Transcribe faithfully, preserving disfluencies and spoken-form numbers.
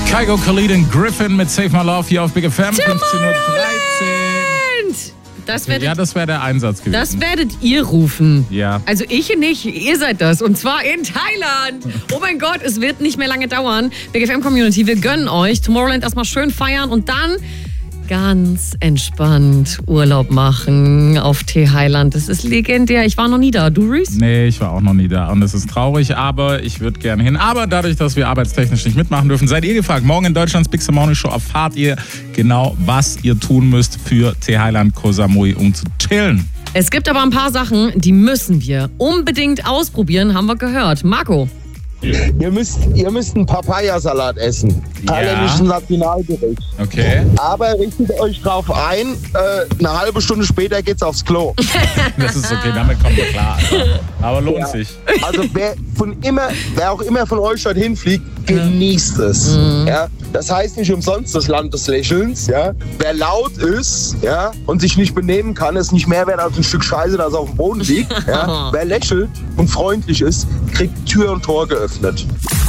Kygo, Khalid und Griffin mit Save My Love hier auf Big F M, fünfzehn Uhr dreizehn. Das werdet, ja, das wäre der Einsatz gewesen. Das werdet ihr rufen. Ja. Also ich nicht, ihr seid das. Und zwar in Thailand. Oh mein Gott, es wird nicht mehr lange dauern. Big F M Community, wir gönnen euch Tomorrowland erstmal schön feiern und dann ganz entspannt Urlaub machen auf Thailand. Das ist legendär. Ich war noch nie da. Du, Reese? Nee, ich war auch noch nie da. Und es ist traurig, aber ich würde gerne hin. Aber dadurch, dass wir arbeitstechnisch nicht mitmachen dürfen, seid ihr gefragt. Morgen in Deutschlands Big Sam Morning Show erfahrt ihr genau, was ihr tun müsst für Thailand Koh Samui, um zu chillen. Es gibt aber ein paar Sachen, die müssen wir unbedingt ausprobieren, haben wir gehört. Marco? Ihr müsst, ihr müsst einen Papayasalat essen. Ja. Thailändischen Nationalgericht. Okay. Aber richtet euch drauf ein, äh, eine halbe Stunde später geht's aufs Klo. Das ist okay, damit kommen wir klar. Alter. Aber lohnt Ja. sich. Also wer, von immer, wer auch immer von euch dorthin fliegt, genießt es. Mhm. Ja? Das heißt nicht umsonst das Land des Lächelns. Ja? Wer laut ist, ja, und sich nicht benehmen kann, ist nicht mehr wert als ein Stück Scheiße, das auf dem Boden liegt. Ja? Wer lächelt und freundlich ist, kriegt Tür und Tor geöffnet.